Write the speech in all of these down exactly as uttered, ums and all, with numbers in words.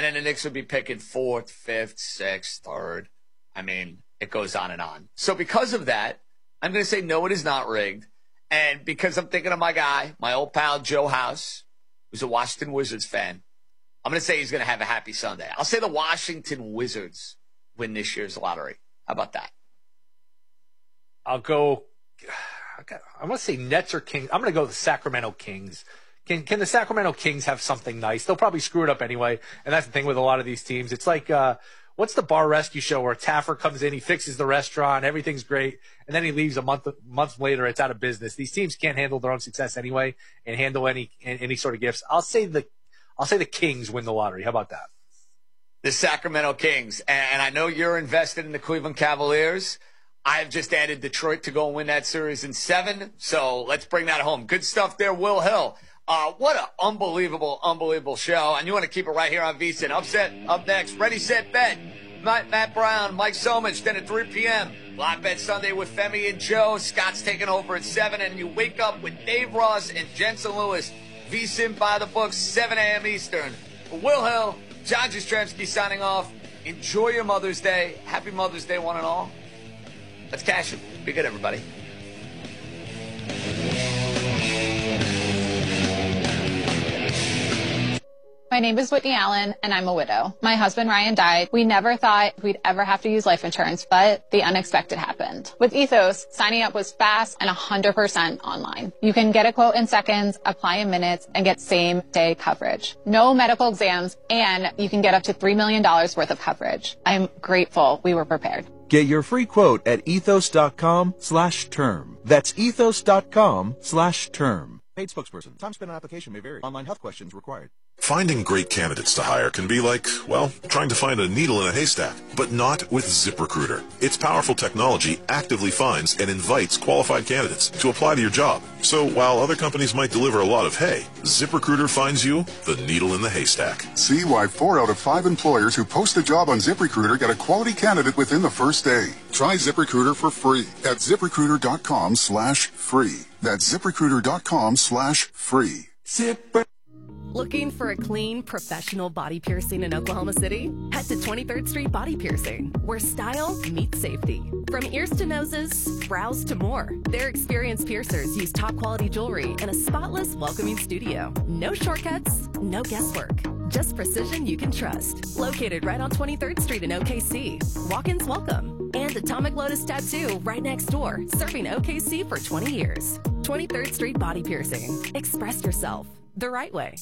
And then the Knicks would be picking fourth, fifth, sixth, third. I mean, it goes on and on. So because of that, I'm going to say no, it is not rigged. And because I'm thinking of my guy, my old pal Joe House, who's a Washington Wizards fan, I'm going to say he's going to have a happy Sunday. I'll say the Washington Wizards win this year's lottery. How about that? I'll go – I want to say Nets or Kings. I'm going to go with the Sacramento Kings. Can can the Sacramento Kings have something nice? They'll probably screw it up anyway, and that's the thing with a lot of these teams. It's like uh, what's the bar rescue show where Taffer comes in, he fixes the restaurant, everything's great, and then he leaves a month month later, it's out of business. These teams can't handle their own success anyway and handle any any sort of gifts. I'll say the I'll say the Kings win the lottery. How about that? The Sacramento Kings, and I know you're invested in the Cleveland Cavaliers. I've just added Detroit to go and win that series in seven, so let's bring that home. Good stuff there, Will Hill. Uh, what an unbelievable, unbelievable show. And you want to keep it right here on VSiN. Upset up next. Ready, set, bet. Matt, Matt Brown, Mike Somich, then at three p.m. Live Bet Sunday with Femi and Joe. Scott's taking over at seven. And you wake up with Dave Ross and Jensen Lewis. VSiN by the books, seven a.m. Eastern. For Will Hill, John Jastrzemski signing off. Enjoy your Mother's Day. Happy Mother's Day, one and all. Let's cash it. Be good, everybody. My name is Whitney Allen, and I'm a widow. My husband, Ryan, died. We never thought we'd ever have to use life insurance, but the unexpected happened. With Ethos, signing up was fast and one hundred percent online. You can get a quote in seconds, apply in minutes, and get same-day coverage. No medical exams, and you can get up to three million dollars worth of coverage. I'm grateful we were prepared. Get your free quote at ethos.com slash term. That's ethos.com slash term. Paid spokesperson. Time spent on application may vary. Online health questions required. Finding great candidates to hire can be like, well, trying to find a needle in a haystack, but not with ZipRecruiter. Its powerful technology actively finds and invites qualified candidates to apply to your job. So while other companies might deliver a lot of hay, ZipRecruiter finds you the needle in the haystack. See why four out of five employers who post a job on ZipRecruiter get a quality candidate within the first day. Try ZipRecruiter for free at ZipRecruiter.com slash free. That's ZipRecruiter.com slash free. Zipper. Looking for a clean, professional body piercing in Oklahoma City? Head to twenty-third Street Body Piercing, where style meets safety. From ears to noses, brows to more, their experienced piercers use top-quality jewelry and a spotless, welcoming studio. No shortcuts, no guesswork. Just precision you can trust. Located right on twenty-third Street in O K C. Walk-ins welcome. And Atomic Lotus Tattoo right next door, serving O K C for twenty years. twenty-third Street Body Piercing. Express yourself the right way.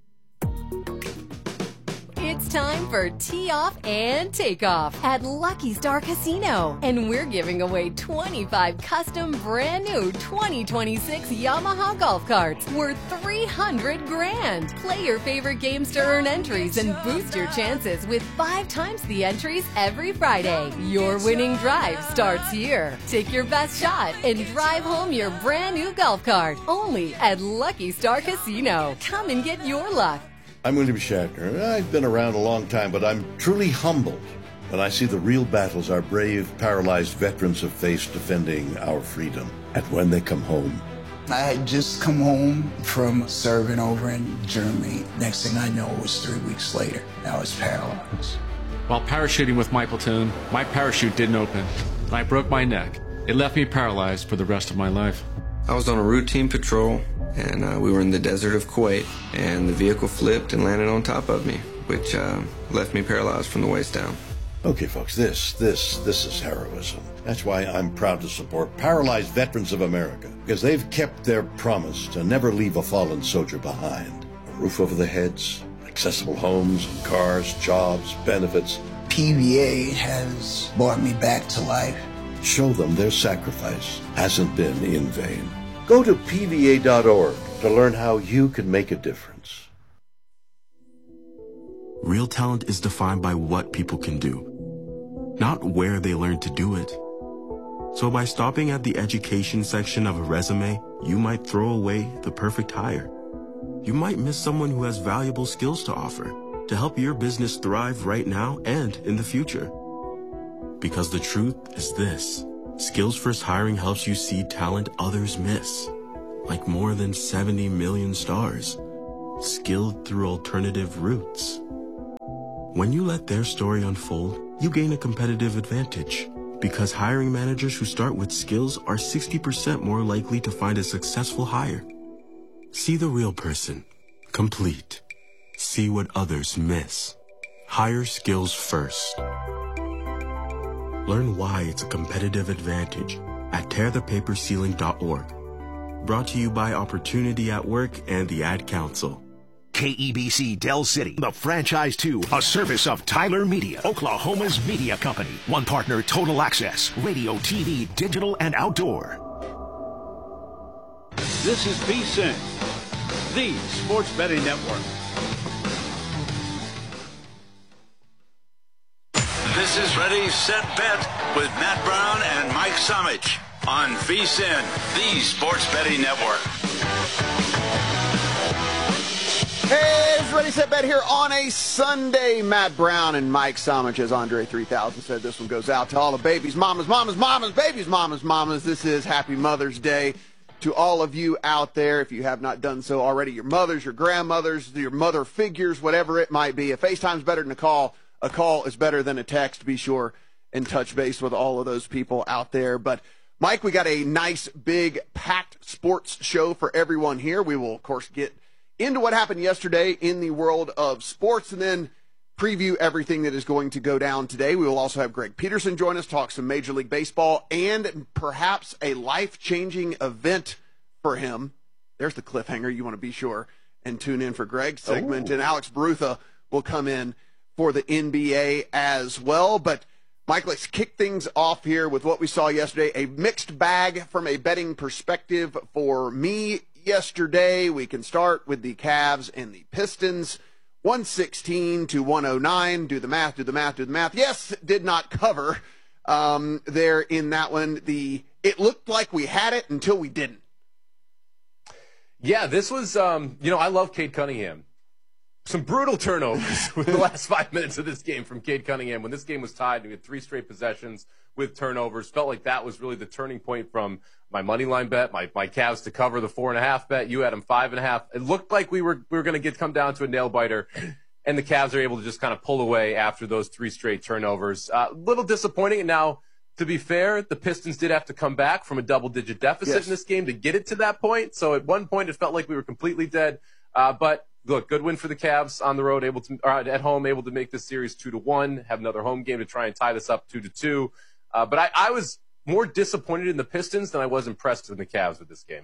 It's time for Tee Off and Takeoff at Lucky Star Casino. And we're giving away twenty-five custom brand new twenty twenty-six Yamaha golf carts worth three hundred grand. Play your favorite games to earn entries and boost your chances with five times the entries every Friday. Your winning drive starts here. Take your best shot and drive home your brand new golf cart. Only at Lucky Star Casino. Come and get your luck. I'm William Shatner. I've been around a long time, but I'm truly humbled when I see the real battles our brave, paralyzed veterans have faced defending our freedom. And when they come home. I had just come home from serving over in Germany. Next thing I know, it was three weeks later. I was paralyzed. While parachuting with my platoon, my parachute didn't open, and I broke my neck. It left me paralyzed for the rest of my life. I was on a routine patrol, and uh, we were in the desert of Kuwait, and the vehicle flipped and landed on top of me, which uh, left me paralyzed from the waist down. Okay, folks, this, this, this is heroism. That's why I'm proud to support Paralyzed Veterans of America, because they've kept their promise to never leave a fallen soldier behind. A roof over their heads, accessible homes and cars, jobs, benefits. P V A has brought me back to life. Show them their sacrifice hasn't been in vain. Go to P V A dot org to learn how you can make a difference. Real talent is defined by what people can do, not where they learn to do it. So by stopping at the education section of a resume, you might throw away the perfect hire. You might miss someone who has valuable skills to offer to help your business thrive right now and in the future. Because the truth is this. Skills First Hiring helps you see talent others miss, like more than seventy million stars, skilled through alternative routes. When you let their story unfold, you gain a competitive advantage. Because hiring managers who start with skills are sixty percent more likely to find a successful hire. See the real person. Complete. See what others miss. Hire skills first. Learn why it's a competitive advantage at tear the paper ceiling dot org. Brought to you by Opportunity at Work and the Ad Council. K E B C Del City, the Franchise two, a service of Tyler Media, Oklahoma's media company. One partner, Total Access, radio, T V, digital, and outdoor. This is V S I N, the sports betting network. This is Ready, Set, Bet with Matt Brown and Mike Somich on V S I N, the sports betting network. Hey, it's Ready, Set, Bet here on a Sunday. Matt Brown and Mike Somich, as Andre three thousand said, this one goes out to all the babies, mamas, mamas, mamas, babies, mamas, mamas. This is Happy Mother's Day to all of you out there. If you have not done so already, your mothers, your grandmothers, your mother figures, whatever it might be. A FaceTime's better than a call. A call is better than a text. Be sure and touch base with all of those people out there. But, Mike, we got a nice, big, packed sports show for everyone here. We will, of course, get into what happened yesterday in the world of sports and then preview everything that is going to go down today. We will also have Greg Peterson join us, talk some Major League Baseball, and perhaps a life-changing event for him. There's the cliffhanger. You want to be sure and tune in for Greg's segment. Ooh. And Alex Barutha will come in for the N B A as well. But, Mike, let's kick things off here with what we saw yesterday. A mixed bag from a betting perspective for me yesterday. We can start with the Cavs and the Pistons. one sixteen to one oh nine. Do the math, do the math, do the math. Yes, did not cover um, there in that one. The It looked like we had it until we didn't. Yeah, this was, um, you know, I love Cade Cunningham. Some brutal turnovers with the last five minutes of this game from Cade Cunningham. When this game was tied, we had three straight possessions with turnovers. Felt like that was really the turning point from my money line bet, my, my Cavs to cover the four and a half bet. You had them five and a half. It looked like we were we were going to get come down to a nail biter, and the Cavs are able to just kind of pull away after those three straight turnovers. A uh, little disappointing. And now, to be fair, the Pistons did have to come back from a double-digit deficit yes. in this game to get it to that point. So at one point, it felt like we were completely dead. Uh, but look, good win for the Cavs on the road, able to or at home, able to make this series two to one. Have another home game to try and tie this up two to two. Uh, but I, I was more disappointed in the Pistons than I was impressed in the Cavs with this game.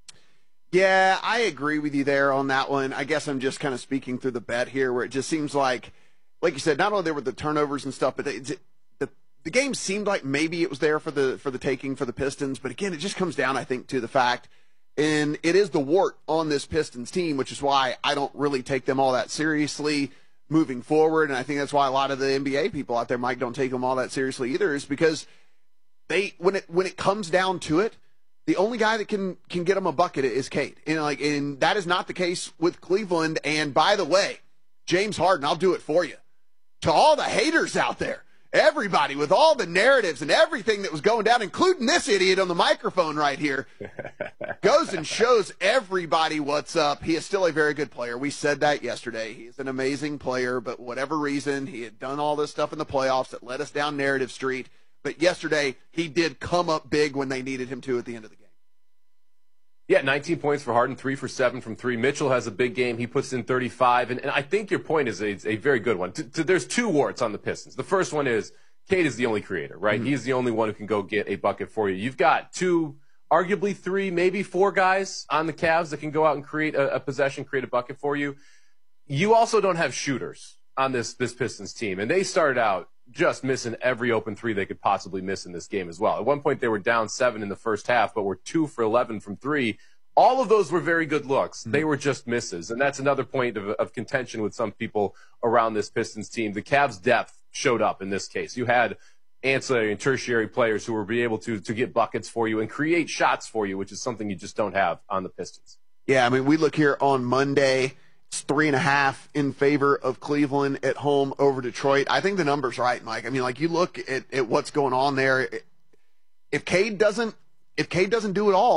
Yeah, I agree with you there on that one. I guess I'm just kind of speaking through the bet here, where it just seems like, like you said, not only there were the turnovers and stuff, but it, the the game seemed like maybe it was there for the for the taking for the Pistons. But again, it just comes down, I think, to the fact. And it is the wart on this Pistons team, which is why I don't really take them all that seriously moving forward. And I think that's why a lot of the N B A people out there, Mike, don't take them all that seriously either, is because they when it when it comes down to it, the only guy that can can get them a bucket is Cade. And like and that is not the case with Cleveland. And by the way, James Harden, I'll do it for you. To all the haters out there, everybody with all the narratives and everything that was going down, including this idiot on the microphone right here, goes and shows everybody what's up. He is still a very good player. We said that yesterday. He's an amazing player, but whatever reason, he had done all this stuff in the playoffs that led us down narrative street. But yesterday, he did come up big when they needed him to at the end of the game. Yeah, nineteen points for Harden, three for seven from three. Mitchell has a big game. He puts in thirty-five. And, and I think your point is a, a very good one. T- t- there's two warts on the Pistons. The first one is Cade is the only creator, right? Mm-hmm. He's the only one who can go get a bucket for you. You've got two, arguably three, maybe four guys on the Cavs that can go out and create a, a possession, create a bucket for you. You also don't have shooters on this, this Pistons team. And they started out just missing every open three they could possibly miss in this game as well. At one point, they were down seven in the first half, but were two for eleven from three. All of those were very good looks. Mm-hmm. They were just misses. And that's another point of, of contention with some people around this Pistons team. The Cavs' depth showed up in this case. You had ancillary and tertiary players who were be able to, to get buckets for you and create shots for you, which is something you just don't have on the Pistons. Yeah, I mean, we look here on Monday. It's three and a half in favor of Cleveland at home over Detroit. I think the number's right, Mike. I mean, like, you look at, at what's going on there. If Cade doesn't, if Cade doesn't do it all,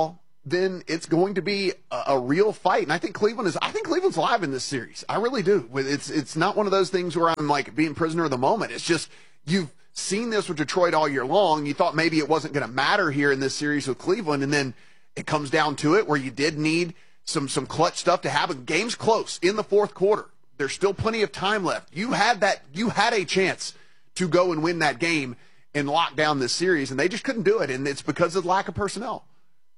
then it's going to be a, a real fight. And I think Cleveland is, I think Cleveland's live in this series. I really do. It's, it's not one of those things where I'm like being prisoner of the moment. It's just, you've seen this with Detroit all year long. You thought maybe it wasn't going to matter here in this series with Cleveland. And then it comes down to it where you did need some, some clutch stuff to happen. Game's close in the fourth quarter. There's still plenty of time left. You had that, you had a chance to go and win that game and lock down this series, and they just couldn't do it. And it's because of lack of personnel.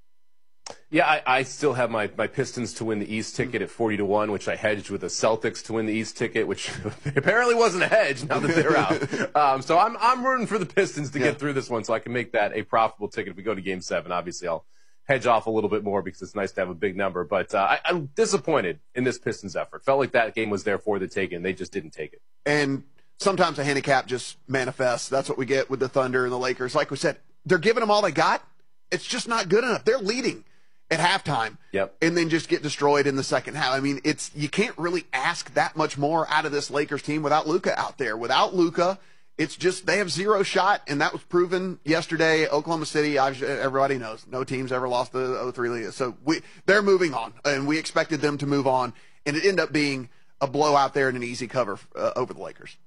Yeah, I, I still have my, my Pistons to win the East ticket at forty to one, which I hedged with the Celtics to win the East ticket, which apparently wasn't a hedge now that they're out. Um, so I'm I'm rooting for the Pistons to yeah. get through this one so I can make that a profitable ticket if we go to Game seven. Obviously, I'll hedge off a little bit more because it's nice to have a big number. But uh, I, I'm disappointed in this Pistons effort. Felt like that game was there for the taking. They just didn't take it. And sometimes a handicap just manifests. That's what we get with the Thunder and the Lakers. Like we said, they're giving them all they got. It's just not good enough. They're leading at halftime, yep. and then just get destroyed in the second half. I mean, it's you can't really ask that much more out of this Lakers team without Luka out there. Without Luka, it's just they have zero shot, and that was proven yesterday. Oklahoma City, everybody knows, no team's ever lost the oh three lead. So we they're moving on, and we expected them to move on, and it ended up being a blowout there and an easy cover uh, over the Lakers.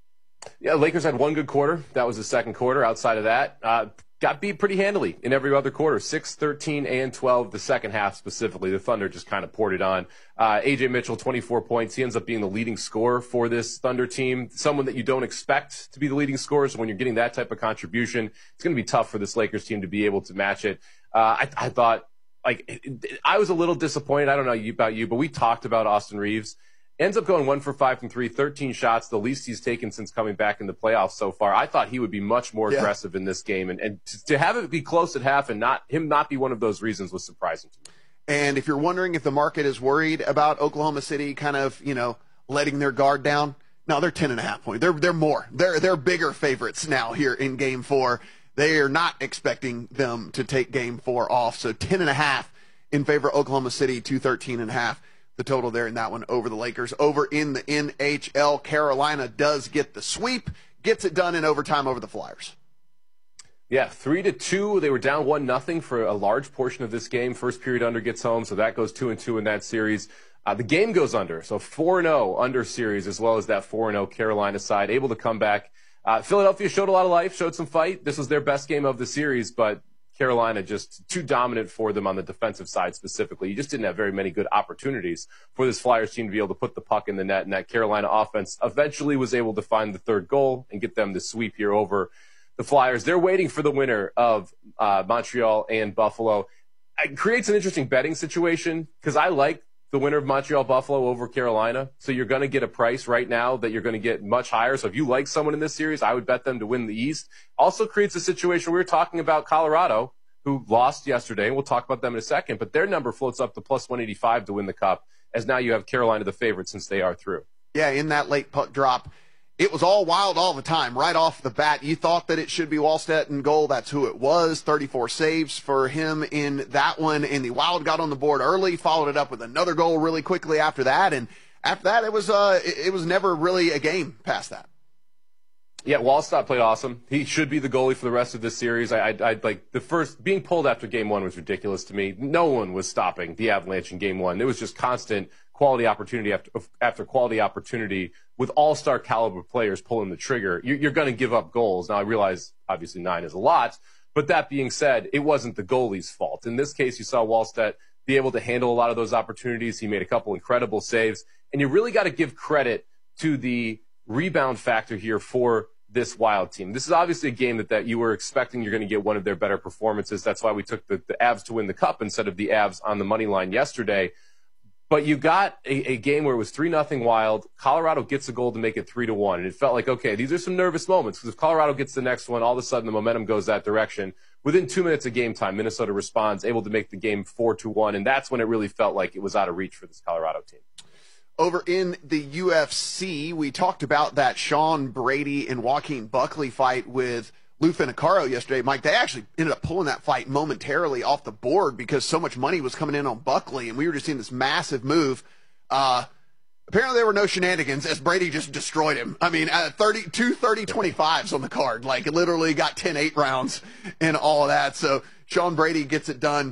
Yeah, Lakers had one good quarter. That was the second quarter. Outside of that, uh, got beat pretty handily in every other quarter, six, thirteen, and twelve, the second half specifically. The Thunder just kind of poured it on. Uh, A J Mitchell, twenty-four points. He ends up being the leading scorer for this Thunder team, someone that you don't expect to be the leading scorer. So when you're getting that type of contribution, it's going to be tough for this Lakers team to be able to match it. Uh, I, I thought, like, I was a little disappointed. I don't know about you, but we talked about Austin Reeves. Ends up going one for five from three, thirteen shots, the least he's taken since coming back in the playoffs so far. I thought he would be much more yeah. aggressive in this game, and, and to have it be close at half and not him not be one of those reasons was surprising to me. And if you're wondering if the market is worried about Oklahoma City kind of, you know, letting their guard down, no, they're ten and a half points. They're they're more. They're they're bigger favorites now here in Game Four. They are not expecting them to take Game Four off. So ten and a half in favor of Oklahoma City, two thirteen and a half. The total there in that one over the Lakers. Over in the N H L, Carolina does get the sweep, gets it done in overtime over the Flyers. Yeah, three to two. They were down one nothing for a large portion of this game. First period under gets home, so that goes two and two in that series. Uh, the game goes under, so four and oh under series, as well as that four and oh Carolina side able to come back. Uh, Philadelphia showed a lot of life, showed some fight. This was their best game of the series, but Carolina just too dominant for them on the defensive side specifically. You just didn't have very many good opportunities for this Flyers team to be able to put the puck in the net, and that Carolina offense eventually was able to find the third goal and get them to sweep here over the Flyers. They're waiting for the winner of uh, Montreal and Buffalo. It creates an interesting betting situation because I like the winner of Montreal-Buffalo over Carolina. So you're going to get a price right now that you're going to get much higher. So if you like someone in this series, I would bet them to win the East. Also creates a situation we were talking about Colorado, who lost yesterday, and we'll talk about them in a second, but their number floats up to plus one eighty-five to win the Cup, as now you have Carolina the favorite since they are through. Yeah, in that late puck drop, it was all wild all the time, right off the bat. You thought that it should be Wallstedt in goal. That's who it was. thirty-four saves for him in that one. And the Wild got on the board early, followed it up with another goal really quickly after that. And after that, it was uh, it, it was never really a game past that. Yeah, Wallstedt played awesome. He should be the goalie for the rest of this series. I, I, I like the first being pulled after game one was ridiculous to me. No one was stopping the Avalanche in game one. It was just constant quality opportunity after after quality opportunity with all-star caliber players pulling the trigger. You're, you're going to give up goals. Now I realize obviously nine is a lot, but that being said, it wasn't the goalie's fault. In this case, you saw Wallstedt be able to handle a lot of those opportunities. He made a couple incredible saves, and you really got to give credit to the rebound factor here for this Wild team. This is obviously a game that, that you were expecting you're going to get one of their better performances. That's why we took the, the Avs to win the Cup instead of the Avs on the money line yesterday. But you got a, a game where it was three nothing Wild. Colorado gets a goal to make it three to one. And it felt like, okay, these are some nervous moments because if Colorado gets the next one, all of a sudden the momentum goes that direction. Within two minutes of game time, Minnesota responds, able to make the game four to one. And that's when it really felt like it was out of reach for this Colorado team. Over in the U F C, we talked about that Sean Brady and Joaquin Buckley fight with Lou Finicaro yesterday. Mike, they actually ended up pulling that fight momentarily off the board because so much money was coming in on Buckley, and we were just seeing this massive move. Uh, apparently there were no shenanigans as Brady just destroyed him. I mean, uh, thirty-two thirty twenty-fives on the card. Like, literally got ten eight rounds and all of that. So Sean Brady gets it done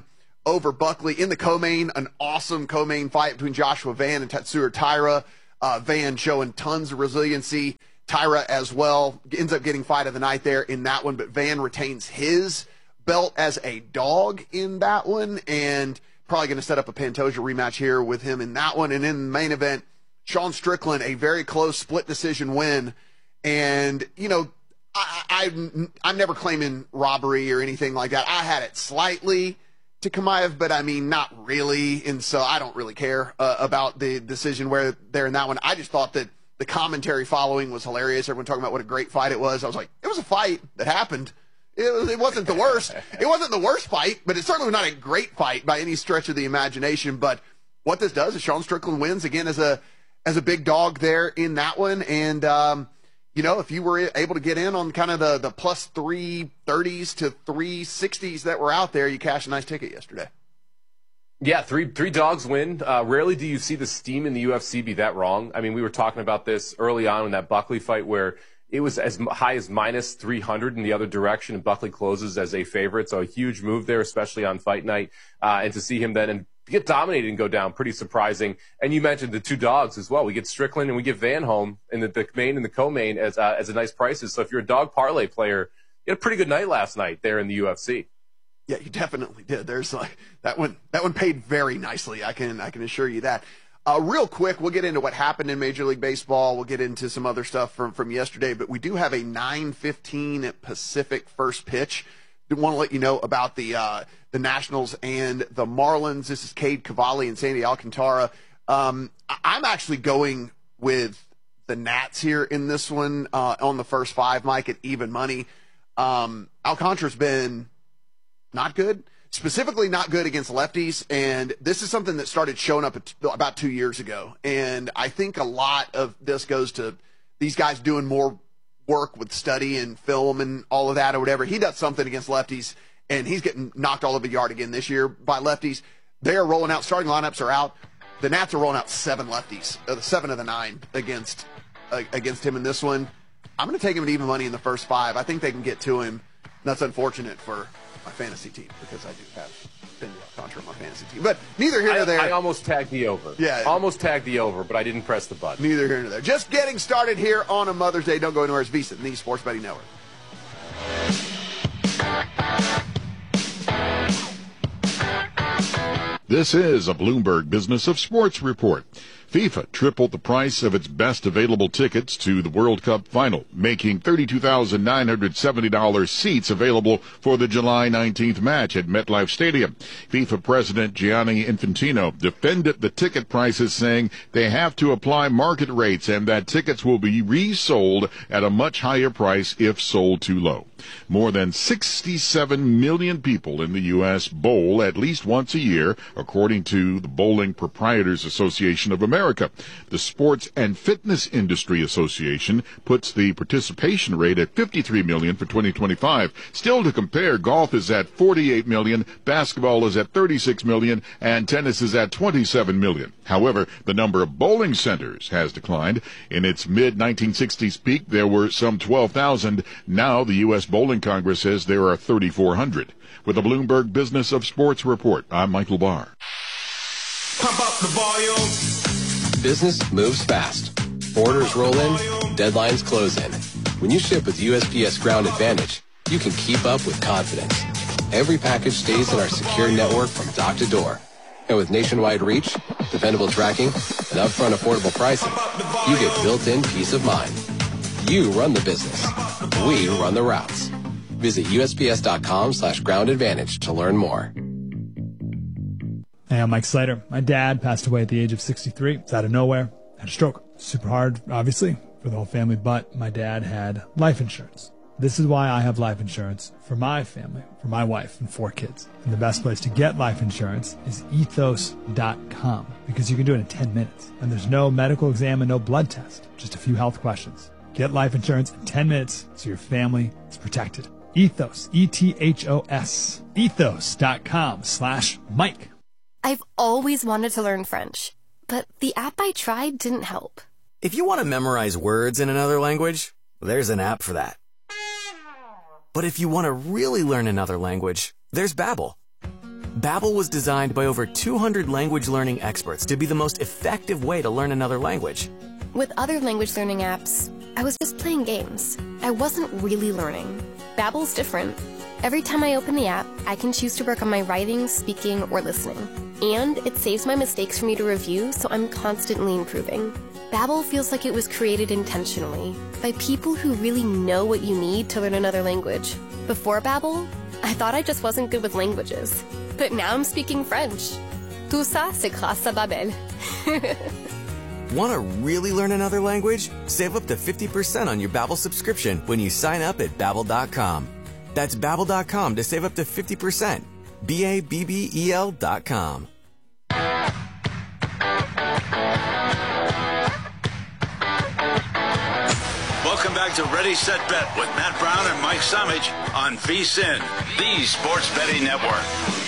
over Buckley. In the co-main, an awesome co-main fight between Joshua Van and Tatsuro Taira. Uh, Van showing tons of resiliency. Taira as well ends up getting fight of the night there in that one, but Van retains his belt as a dog in that one, and probably going to set up a Pantoja rematch here with him in that one. And in the main event, Sean Strickland, a very close split decision win. And, you know, I, I, I'm never claiming robbery or anything like that. I had it slightly to Chimaev, but I mean, not really. And so I don't really care uh, about the decision where they're in that one. I just thought that the commentary following was hilarious. Everyone talking about what a great fight it was. I was like, it was a fight that happened. It, was, it wasn't the worst. It wasn't the worst fight, but it certainly was not a great fight by any stretch of the imagination. But what this does is Sean Strickland wins again as a as a big dog there in that one. And, um, you know, if you were able to get in on kind of the, the plus three thirties to three sixties that were out there, you cashed a nice ticket yesterday. Yeah, three three dogs win. Uh, rarely do you see the steam in the U F C be that wrong. I mean, we were talking about this early on in that Buckley fight where it was as high as minus three hundred in the other direction, and Buckley closes as a favorite. So a huge move there, especially on fight night. Uh, and to see him then and get dominated and go down, pretty surprising. And you mentioned the two dogs as well. We get Strickland and we get Van home in the, the main and the co-main as, uh, as a nice prices. So if you're a dog parlay player, you had a pretty good night last night there in the U F C. Yeah, you definitely did. There's like that one. That one paid very nicely. I can I can assure you that. Uh, real quick, we'll get into what happened in Major League Baseball. We'll get into some other stuff from from yesterday, but we do have a nine fifteen Pacific first pitch. I want to let you know about the uh, the Nationals and the Marlins. This is Cade Cavalli and Sandy Alcantara. Um, I- I'm actually going with the Nats here in this one uh, on the first five, Mike, at even money. Um, Alcantara's been not good, specifically not good against lefties. And this is something that started showing up at, about two years ago. And I think a lot of this goes to these guys doing more work with study and film and all of that or whatever. He does something against lefties, and he's getting knocked all over the yard again this year by lefties. They are rolling out, starting lineups are out. The Nats are rolling out seven lefties, uh, seven of the nine against uh, against him in this one. I'm going to take him at even money in the first five. I think they can get to him. That's unfortunate for my fantasy team because I do have Sandy Alcantara on my fantasy team. But neither here nor there. I, I almost tagged the over. Yeah. Almost tagged the over, but I didn't press the button. Neither here nor there. Just getting started here on a Mother's Day. Don't go anywhere. It's VSiN, the Sports Betting Network. This is a Bloomberg Business of Sports report. FIFA tripled the price of its best available tickets to the World Cup final, making thirty-two thousand nine hundred seventy dollars seats available for the July nineteenth match at MetLife Stadium. FIFA President Gianni Infantino defended the ticket prices, saying they have to apply market rates and that tickets will be resold at a much higher price if sold too low. More than sixty-seven million people in the U S bowl at least once a year, according to the Bowling Proprietors Association of America. The Sports and Fitness Industry Association puts the participation rate at fifty-three million for twenty twenty-five. Still to compare, golf is at forty-eight million, basketball is at thirty-six million, and tennis is at twenty-seven million. However, the number of bowling centers has declined. In its mid nineteen sixties peak, there were some twelve thousand. Now the U S Bowling Congress says there are thirty-four hundred. With the Bloomberg Business of Sports report, I'm Michael Barr. Pump up the volume. Business moves fast. Orders roll in, deadlines close in. When you ship with U S P S Ground Advantage, you can keep up with confidence. Every package stays in our secure network from dock to door. And with nationwide reach, dependable tracking, and upfront affordable pricing, you get built-in peace of mind. You run the business. We run the routes. Visit U S P S dot com slash ground advantage to learn more. Hey, I'm Mike Slater. My dad passed away at the age of sixty-three. It's out of nowhere. Had a stroke. Super hard, obviously, for the whole family, but my dad had life insurance. This is why I have life insurance for my family, for my wife and four kids. And the best place to get life insurance is ethos dot com because you can do it in ten minutes. And there's no medical exam and no blood test, just a few health questions. Get life insurance in ten minutes so your family is protected. Ethos, E T H O S, ethos dot com slash Mike. I've always wanted to learn French, but the app I tried didn't help. If you want to memorize words in another language, there's an app for that. But if you want to really learn another language, there's Babbel. Babbel was designed by over two hundred language learning experts to be the most effective way to learn another language. With other language learning apps, I was just playing games. I wasn't really learning. Babbel's different. Every time I open the app, I can choose to work on my writing, speaking, or listening. And it saves my mistakes for me to review, so I'm constantly improving. Babbel feels like it was created intentionally by people who really know what you need to learn another language. Before Babbel, I thought I just wasn't good with languages. But now I'm speaking French. Tout ça, c'est grâce à Babbel. Want to really learn another language? Save up to fifty percent on your Babbel subscription when you sign up at Babbel dot com. That's Babbel dot com to save up to fifty percent. B A B B E L dot com. Welcome back to Ready, Set, Bet with Matt Brown and Mike Summich on V S I N, the Sports Betting Network.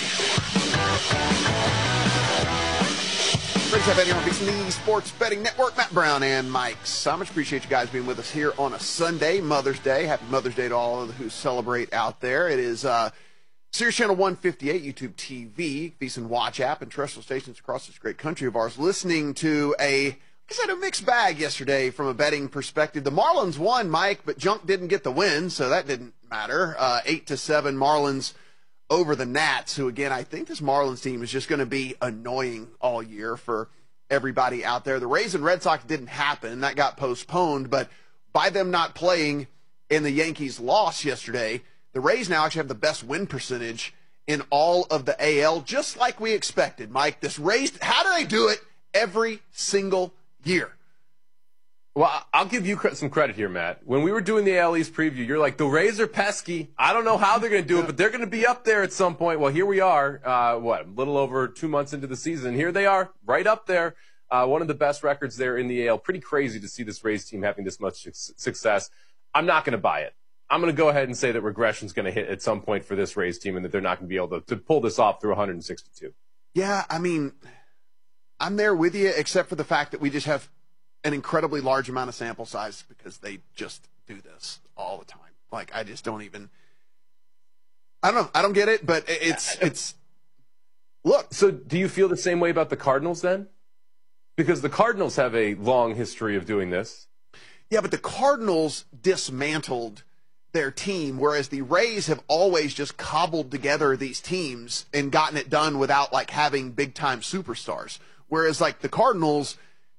Ready, Set, Bet here on V S I N, the Sports Betting Network. Matt Brown and Mike Summich. Appreciate you guys being with us here on a Sunday, Mother's Day. Happy Mother's Day to all of who celebrate out there. It is uh, Sirius Channel one fifty-eight, YouTube T V, V S I N Watch app, and terrestrial stations across this great country of ours. Listening to a I guess I had a mixed bag yesterday from a betting perspective. The Marlins won, Mike, but Junk didn't get the win, so that didn't matter. Uh, eight to seven Marlins over the Nats, who, again, I think this Marlins team is just going to be annoying all year for everybody out there. The Rays and Red Sox didn't happen. That got postponed, but by them not playing and the Yankees lost yesterday, the Rays now actually have the best win percentage in all of the A L, just like we expected, Mike. This Rays, how do they do it every single year? Well, I'll give you some credit here, Matt. When we were doing the A L East preview, you're like, the Rays are pesky. I don't know how they're going to do it, but they're going to be up there at some point. Well, here we are, uh, what, a little over two months into the season. Here they are, right up there. Uh, one of the best records there in the A L. Pretty crazy to see this Rays team having this much success. I'm not going to buy it. I'm going to go ahead and say that regression's going to hit at some point for this Rays team and that they're not going to be able to, to pull this off through one hundred sixty-two. Yeah, I mean, I'm there with you, except for the fact that we just have an incredibly large amount of sample size because they just do this all the time. Like, I just don't even, I don't know. I don't get it, but it's, it's, look. So do you feel the same way about the Cardinals then? Because the Cardinals have a long history of doing this. Yeah, but the Cardinals dismantled their team, whereas the Rays have always just cobbled together these teams and gotten it done without, like, having big-time superstars. Whereas, like, the Cardinals,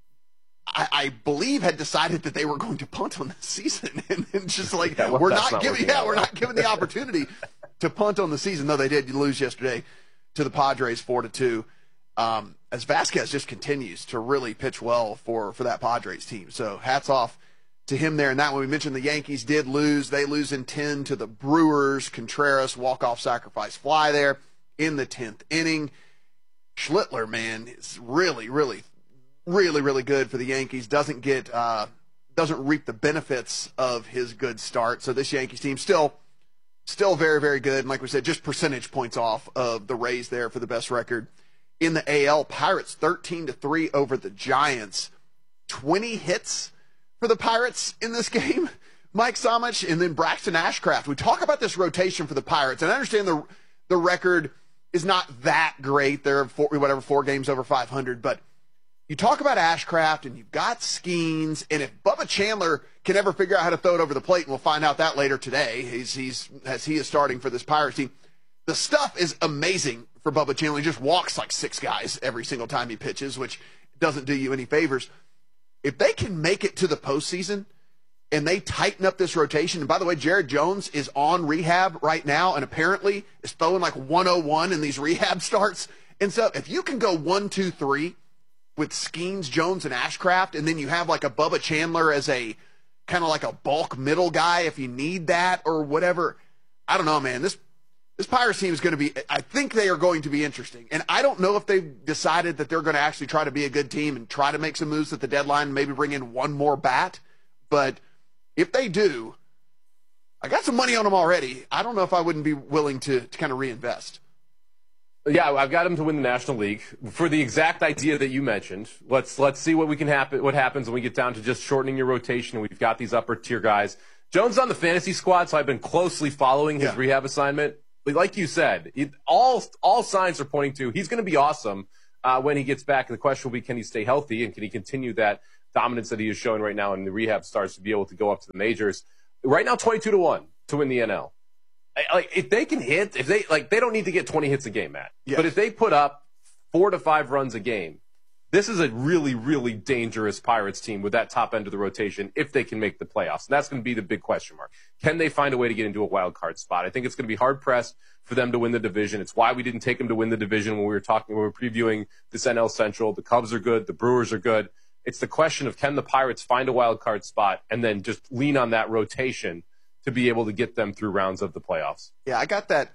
I, I believe, had decided that they were going to punt on this season, and, and just like yeah, well, we're not, not giving, yeah, we're not giving the opportunity to punt on the season. Though they did lose yesterday to the Padres four to two. Um, as Vasquez just continues to really pitch well for for that Padres team. So hats off to him there. And that one we mentioned, the Yankees did lose. They lose in ten to the Brewers. Contreras walk off sacrifice fly there in the tenth inning. Schlittler, man, is really, really. Really, really good for the Yankees. Doesn't get, uh, doesn't reap the benefits of his good start. So this Yankees team still, still very, very good. And like we said, just percentage points off of the Rays there for the best record in the A L. Pirates thirteen to three over the Giants. twenty hits for the Pirates in this game. Mike Summich and then Braxton Ashcraft. We talk about this rotation for the Pirates, and I understand the the record is not that great. They're four, whatever four games over five hundred, but you talk about Ashcraft, and you've got Skeens, and if Bubba Chandler can ever figure out how to throw it over the plate, and we'll find out that later today, he's, he's, as he is starting for this Pirates team, the stuff is amazing for Bubba Chandler. He just walks like six guys every single time he pitches, which doesn't do you any favors. If they can make it to the postseason, and they tighten up this rotation, and by the way, Jared Jones is on rehab right now, and apparently is throwing like one oh one in these rehab starts, and so if you can go one, two, three, with Skeens, Jones, and Ashcraft, and then you have like a Bubba Chandler as a kind of like a bulk middle guy if you need that or whatever. I don't know, man. This this Pirates team is going to be, I think they are going to be interesting. And I don't know if they've decided that they're going to actually try to be a good team and try to make some moves at the deadline and maybe bring in one more bat. But if they do, I got some money on them already. I don't know if I wouldn't be willing to, to kind of reinvest. Yeah, I've got him to win the National League for the exact idea that you mentioned. Let's let's see what we can happen. What happens when we get down to just shortening your rotation? We've got these upper tier guys. Jones on the fantasy squad, so I've been closely following his yeah. rehab assignment. like you said, it, all all signs are pointing to he's going to be awesome uh, when he gets back. And the question will be, can he stay healthy and can he continue that dominance that he is showing right now in the rehab starts to be able to go up to the majors? Right now, twenty-two to one to win the N L. Like if they can hit, if they like, they don't need to get twenty hits a game, Matt. Yes. But if they put up four to five runs a game, this is a really, really dangerous Pirates team with that top end of the rotation if they can make the playoffs. And that's going to be the big question mark. Can they find a way to get into a wild card spot? I think it's going to be hard pressed for them to win the division. It's why we didn't take them to win the division when we were talking, when we were previewing this N L Central. The Cubs are good. The Brewers are good. It's the question of, can the Pirates find a wild card spot and then just lean on that rotation to be able to get them through rounds of the playoffs? Yeah, I got that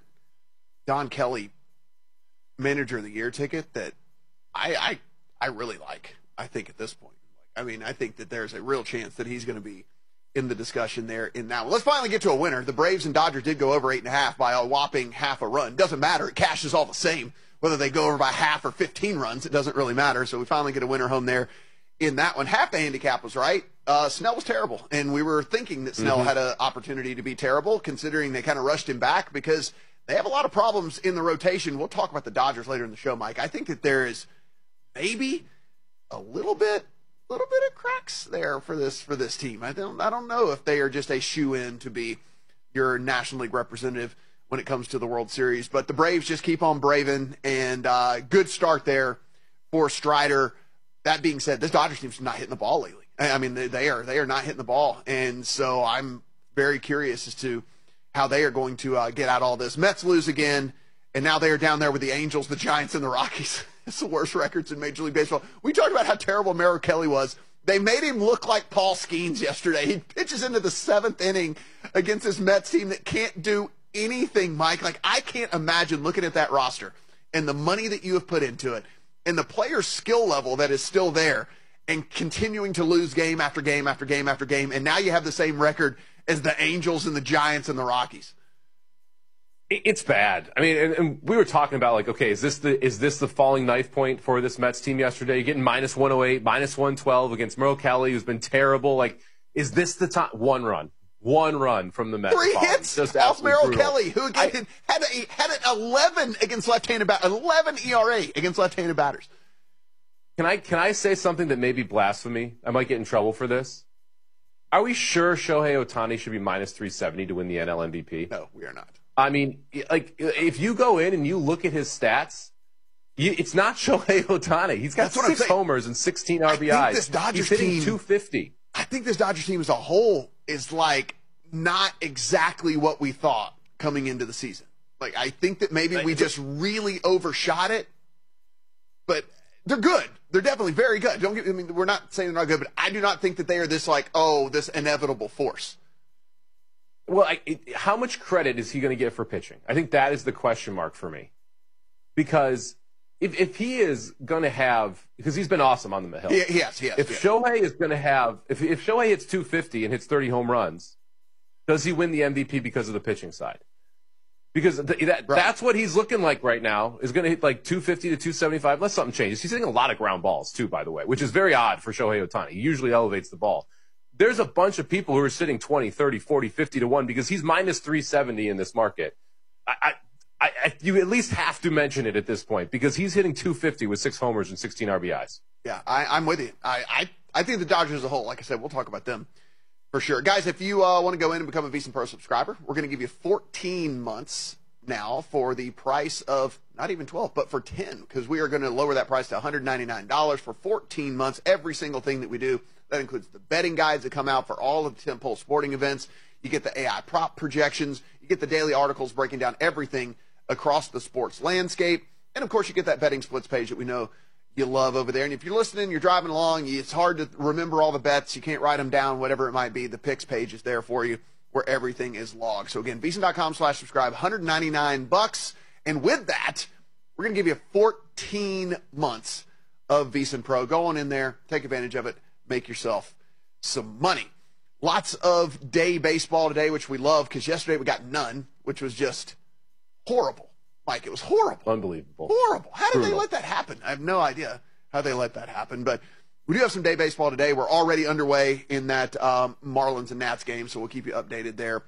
Don Kelly Manager of the Year ticket that I, I I really like, I think, at this point. I mean, I think that there's a real chance that he's going to be in the discussion there in that one. Let's finally get to a winner. The Braves and Dodgers did go over eight and a half by a whopping half a run. Doesn't matter. It cashes all the same. Whether they go over by half or fifteen runs, it doesn't really matter. So we finally get a winner home there in that one. Half the handicap was right. Uh, Snell was terrible, and we were thinking that Snell mm-hmm. had an opportunity to be terrible, considering they kind of rushed him back because they have a lot of problems in the rotation. We'll talk about the Dodgers later in the show, Mike. I think that there is maybe a little bit, little bit of cracks there for this for this team. I don't, I don't know if they are just a shoe-in to be your National League representative when it comes to the World Series. But the Braves just keep on braving, and uh, good start there for Strider. That being said, this Dodgers team's not hitting the ball lately. I mean, they, they are they are not hitting the ball, and so I'm very curious as to how they are going to uh, get out all this. Mets lose again, and now they are down there with the Angels, the Giants, and the Rockies. It's the worst records in Major League Baseball. We talked about how terrible Merrill Kelly was. They made him look like Paul Skeens yesterday. He pitches into the seventh inning against this Mets team that can't do anything, Mike. Like, I can't imagine looking at that roster and the money that you have put into it and the player's skill level that is still there and continuing to lose game after game after game after game. And now you have the same record as the Angels and the Giants and the Rockies. It's bad. I mean, and, and we were talking about, like, okay, is this the is this the falling knife point for this Mets team yesterday? You're getting minus one oh eight, minus one twelve against Merrill Kelly, who's been terrible. Like, is this the time? One run. One run from the Mets. Three falling. hits Just off Merrill brutal. Kelly, who again I, had, a, had an eleven against left-handed batters, eleven E R A against left-handed batters. Can I can I say something that may be blasphemy? I might get in trouble for this. Are we sure Shohei Ohtani should be minus three seventy to win the N L M V P? No, we are not. I mean, like, if you go in and you look at his stats, you, it's not Shohei Ohtani. He's got six homers and sixteen R B Is. I think this Dodgers He's hitting team, two fifty. I think this Dodgers team as a whole is, like, not exactly what we thought coming into the season. Like, I think that maybe we just really overshot it, but they're good. They're definitely very good. Don't get, I mean, we're not saying they're not good, but I do not think that they are this, like, oh, this inevitable force. Well, I, it, how much credit is he going to get for pitching? I think that is the question mark for me. Because if if he is going to have, because he's been awesome on the hill. He, he has, he has. If yeah. Shohei is going to have, if if Shohei hits two fifty and hits thirty home runs, does he win the M V P because of the pitching side? Because th- that right. that's what he's looking like right now, is going to hit like two fifty to two seventy-five, unless something changes. He's hitting a lot of ground balls, too, by the way, which is very odd for Shohei Ohtani. He usually elevates the ball. There's a bunch of people who are sitting twenty, thirty, forty, fifty to one because he's minus three seventy in this market. I, I, I, you at least have to mention it at this point because he's hitting two fifty with six homers and sixteen R B Is. Yeah, I, I'm with you. I, I, I think the Dodgers as a whole, like I said, we'll talk about them for sure. Guys, if you uh, want to go in and become a VSiN Pro subscriber, we're going to give you fourteen months now for the price of not even twelve, but for ten, because we are going to lower that price to one hundred ninety-nine dollars for fourteen months. Every single thing that we do. That includes the betting guides that come out for all of the tentpole sporting events. You get the A I prop projections. You get the daily articles breaking down everything across the sports landscape. And, of course, you get that betting splits page that we know you love over there. And if you're listening, you're driving along, it's hard to remember all the bets. You can't write them down, whatever it might be. The picks page is there for you where everything is logged. So, again, VSiN.com slash subscribe, one hundred ninety-nine bucks. And with that, we're going to give you fourteen months of VSiN Pro. Go on in there, take advantage of it. Make yourself some money. Lots of day baseball today, which we love because yesterday we got none, which was just horrible. Mike, it was horrible. Unbelievable. Horrible. How did Brutal. they let that happen? I have no idea how they let that happen. But we do have some day baseball today. We're already underway in that um, Marlins and Nats game, so we'll keep you updated there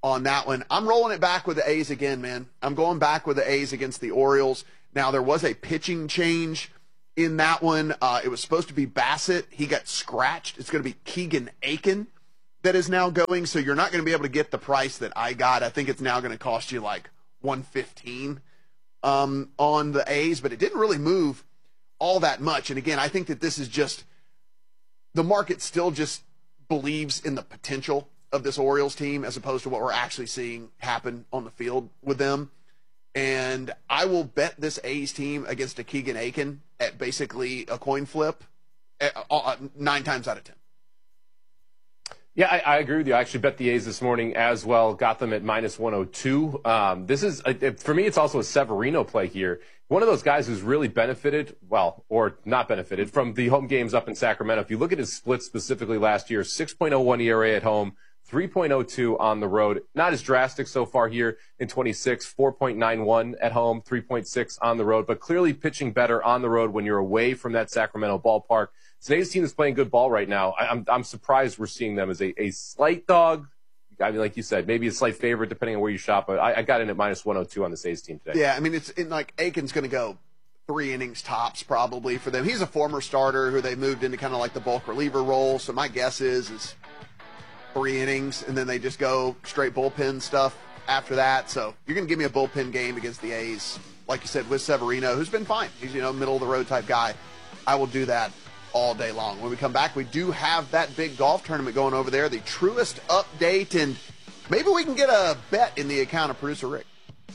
on that one. I'm rolling it back with the A's again, man. I'm going back with the A's against the Orioles. Now, there was a pitching change in that one. Uh, it was supposed to be Bassett. He got scratched. It's going to be Keegan Aiken that is now going, so you're not going to be able to get the price that I got. I think it's now going to cost you like one fifteen um, on the A's, but it didn't really move all that much. And again, I think that this is just the market still just believes in the potential of this Orioles team as opposed to what we're actually seeing happen on the field with them. And I will bet this A's team against a Keegan Aiken at basically a coin flip uh, nine times out of ten. Yeah, I, I agree with you. I actually bet the A's this morning as well. Got them at minus one oh two. Um, this is, a, for me, it's also a Severino play here. One of those guys who's really benefited, well, or not benefited, from the home games up in Sacramento. If you look at his splits specifically last year, six point oh one E R A at home, three point oh two on the road. Not as drastic so far here in twenty-six, four point nine one at home, three point six on the road, but clearly pitching better on the road when you're away from that Sacramento ballpark. Today's team is playing good ball right now. I, I'm, I'm surprised we're seeing them as a, a slight dog. I mean, like you said, maybe a slight favorite depending on where you shop, but I, I got in at minus one oh two on the A's team today. Yeah, I mean, it's in like Aiken's going to go three innings tops probably for them. He's a former starter who they moved into kind of like the bulk reliever role, so my guess is is three innings, and then they just go straight bullpen stuff after that. So you're going to give me a bullpen game against the A's, like you said, with Severino, who's been fine. He's, you know, middle-of-the-road type guy. I will do that all day long. When we come back, we do have that big golf tournament going over there, the Truist update, and maybe we can get a bet in the account of producer Rick.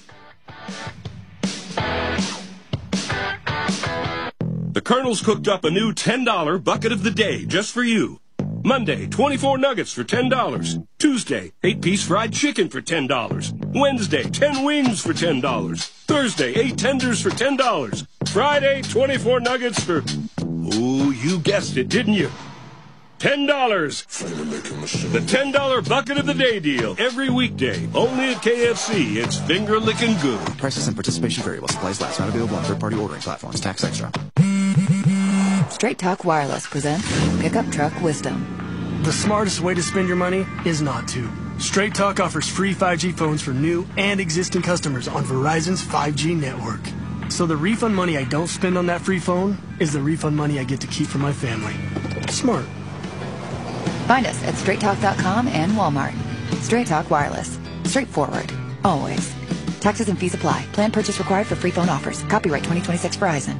The Colonel's cooked up a new ten dollar bucket of the day just for you. Monday, twenty-four nuggets for ten dollars. Tuesday, eight-piece fried chicken for ten dollars. Wednesday, ten wings for ten dollars. Thursday, eight tenders for ten dollars. Friday, twenty-four nuggets for... Ooh, you guessed it, didn't you? ten dollars. The ten dollar bucket of the day deal. Every weekday. Only at K F C. It's finger-licking good. Prices and participation vary while supplies last. Not available on third-party ordering platforms. Tax extra. Straight Talk Wireless presents Pickup Truck Wisdom. The smartest way to spend your money is not to. Straight Talk offers free five G phones for new and existing customers on Verizon's five G network. So the refund money I don't spend on that free phone is the refund money I get to keep for my family. Smart. Find us at straight talk dot com and Walmart. Straight Talk Wireless. Straightforward. Always. Taxes and fees apply. Plan purchase required for free phone offers. Copyright twenty twenty-six Verizon.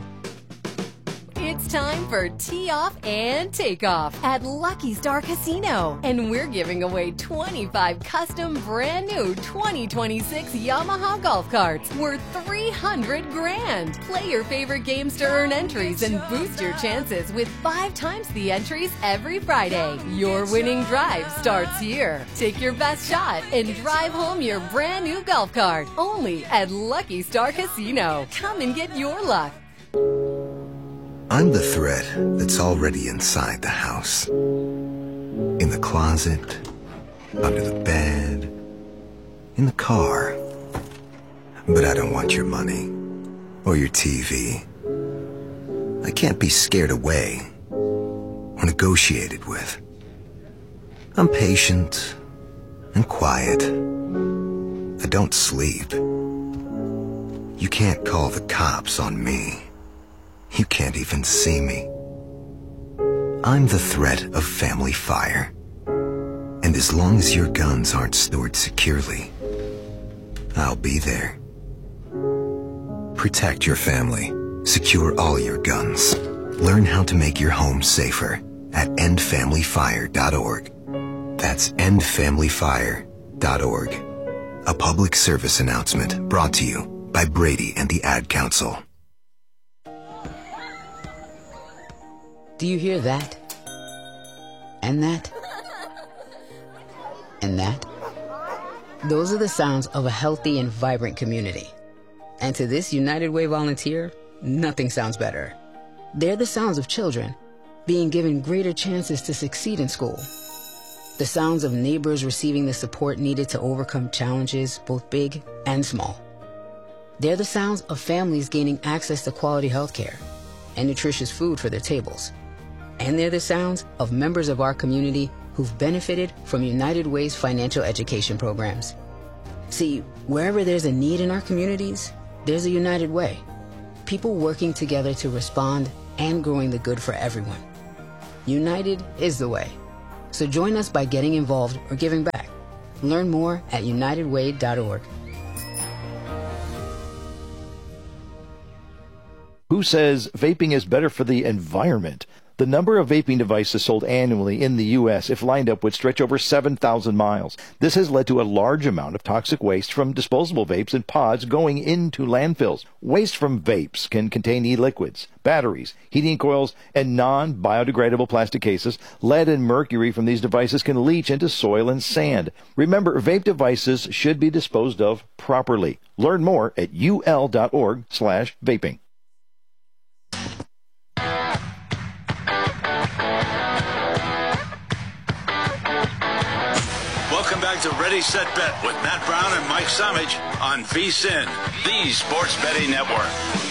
It's time for Tee Off and Takeoff at Lucky Star Casino. And we're giving away twenty-five custom brand new twenty twenty-six Yamaha golf carts worth three hundred grand. Play your favorite games to earn entries and boost your chances with five times the entries every Friday. Your winning drive starts here. Take your best shot and drive home your brand new golf cart. Only at Lucky Star Casino. Come and get your luck. I'm the threat that's already inside the house. In the closet, under the bed, in the car. But I don't want your money or your T V. I can't be scared away or negotiated with. I'm patient and quiet. I don't sleep. You can't call the cops on me. You can't even see me. I'm the threat of family fire. And as long as your guns aren't stored securely, I'll be there. Protect your family. Secure all your guns. Learn how to make your home safer at end family fire dot org. That's end family fire dot org. A public service announcement brought to you by Brady and the Ad Council. Do you hear that? And that? And that? Those are the sounds of a healthy and vibrant community. And to this United Way volunteer, nothing sounds better. They're the sounds of children being given greater chances to succeed in school. The sounds of neighbors receiving the support needed to overcome challenges, both big and small. They're the sounds of families gaining access to quality health care and nutritious food for their tables. And they're the sounds of members of our community who who've benefited from United Way's financial education programs. See, wherever there's a need in our communities, there's a United Way. People working together to respond and growing the good for everyone. United is the way. So join us by getting involved or giving back. Learn more at united way dot org. Who says vaping is better for the environment? The number of vaping devices sold annually in the U S, if lined up, would stretch over seven thousand miles. This has led to a large amount of toxic waste from disposable vapes and pods going into landfills. Waste from vapes can contain e-liquids, batteries, heating coils, and non-biodegradable plastic cases. Lead and mercury from these devices can leach into soil and sand. Remember, vape devices should be disposed of properly. Learn more at U L dot org slash vaping. Welcome back to Ready, Set, Bet with Matt Brown and Mike Somich on VSiN, the Sports Betting Network.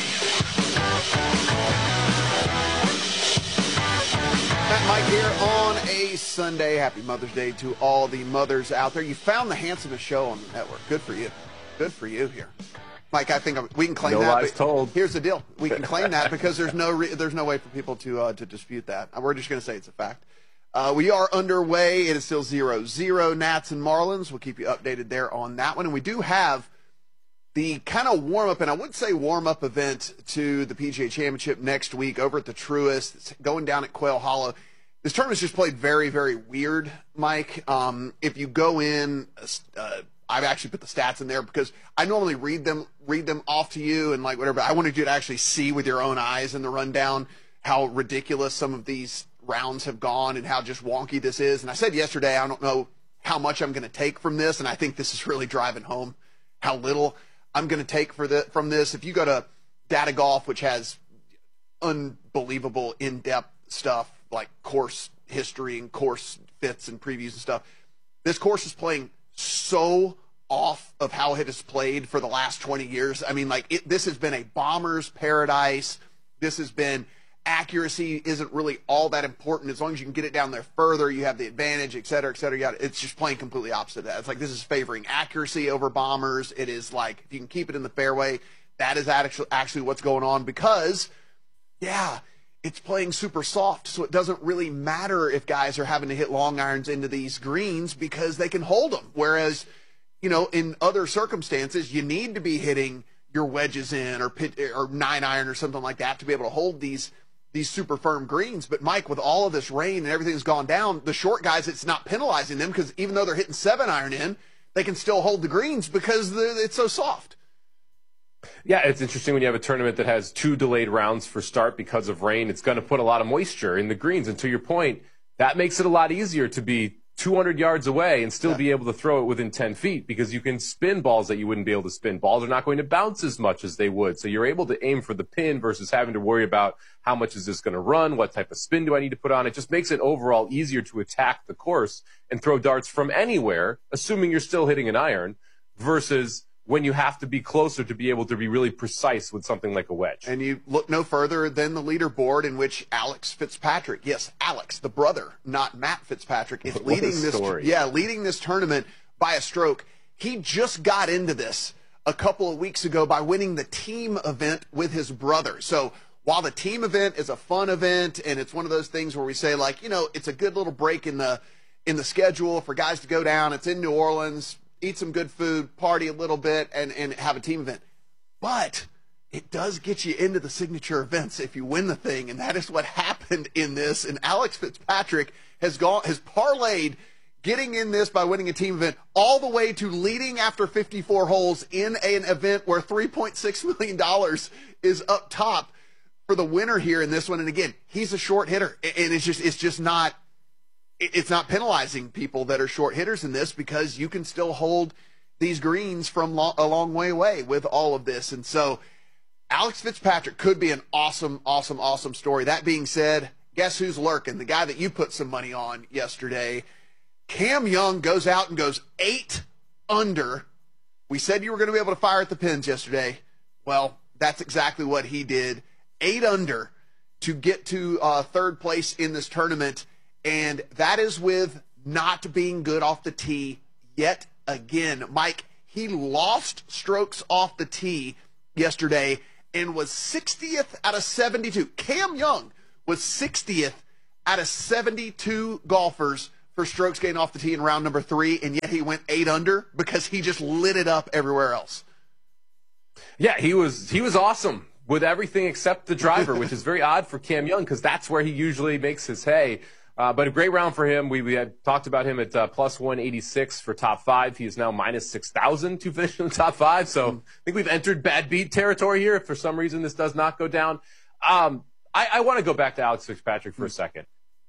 Matt and Mike here on a Sunday. Happy Mother's Day to all the mothers out there. You found the handsomest show on the network. Good for you. Good for you here. Mike, I think we can claim no that. No lies told. Here's the deal. We can claim that because there's no re- there's no way for people to uh, to dispute that. We're just going to say it's a fact. Uh, we are underway. It is still zero zero Nats and Marlins. We'll keep you updated there on that one. And we do have the kind of warm-up, and I would say warm-up event to the P G A Championship next week over at the Truist. It's going down at Quail Hollow. This tournament's just played very, very weird, Mike. Um, if you go in, uh, I've actually put the stats in there because I normally read them read them off to you and like whatever. I wanted you to actually see with your own eyes in the rundown how ridiculous some of these rounds have gone and how just wonky this is. And I said yesterday, I don't know how much I'm going to take from this, and I think this is really driving home how little I'm going to take for the, from this. If you go to Data Golf, which has unbelievable in-depth stuff like course history and course fits and previews and stuff, this course is playing so off of how it has played for the last twenty years. I mean, like it, this has been a bomber's paradise. This has been accuracy isn't really all that important. As long as you can get it down there further, you have the advantage, et cetera, et cetera. Yeah, it's just playing completely opposite of that. It's like this is favoring accuracy over bombers. It is like if you can keep it in the fairway, that is actually actually what's going on because, yeah, it's playing super soft. So it doesn't really matter if guys are having to hit long irons into these greens because they can hold them. Whereas, you know, in other circumstances, you need to be hitting your wedges in or pit, or nine iron or something like that to be able to hold these these super firm greens. But Mike, with all of this rain and everything that's gone down, the short guys, it's not penalizing them because even though they're hitting seven iron in, they can still hold the greens because it's so soft. Yeah, it's interesting when you have a tournament that has two delayed rounds for start because of rain. It's going to put a lot of moisture in the greens. And to your point, that makes it a lot easier to be two hundred yards away and still yeah. be able to throw it within ten feet because you can spin balls that you wouldn't be able to spin. Balls are not going to bounce as much as they would. So you're able to aim for the pin versus having to worry about how much is this going to run, what type of spin do I need to put on. It just makes it overall easier to attack the course and throw darts from anywhere, assuming you're still hitting an iron, versus when you have to be closer to be able to be really precise with something like a wedge. And you look no further than the leaderboard in which Alex Fitzpatrick, yes, Alex, the brother, not Matt Fitzpatrick, is leading this story. yeah, leading this tournament by a stroke. He just got into this a couple of weeks ago by winning the team event with his brother. So while the team event is a fun event and it's one of those things where we say like, you know, it's a good little break in the in the schedule for guys to go down. It's in New Orleans, eat some good food, party a little bit, and, and have a team event. But it does get you into the signature events if you win the thing, and that is what happened in this. And Alex Fitzpatrick has gone has parlayed getting in this by winning a team event all the way to leading after fifty-four holes in an event where three point six million dollars is up top for the winner here in this one. And again, he's a short hitter, and it's just it's just not it's not penalizing people that are short hitters in this because you can still hold these greens from lo- a long way away with all of this. And so Alex Fitzpatrick could be an awesome, awesome, awesome story. That being said, guess who's lurking? The guy that you put some money on yesterday. Cam Young goes out and goes eight under. We said you were going to be able to fire at the pins yesterday. Well, that's exactly what he did. Eight under to get to uh, third place in this tournament. And that is with not being good off the tee yet again. Mike, he lost strokes off the tee yesterday and was sixtieth out of seventy-two. Cam Young was sixtieth out of seventy-two golfers for strokes gained off the tee in round number three, and yet he went eight under because he just lit it up everywhere else. Yeah, he was he was awesome with everything except the driver, which is very odd for Cam Young because that's where he usually makes his hay. Uh, but a great round for him. We, we had talked about him at uh, plus one eighty-six for top five. He is now minus six thousand to finish in the top five. So I think we've entered bad beat territory here if for some reason this does not go down. Um, I, I want to go back to Alex Fitzpatrick for a second.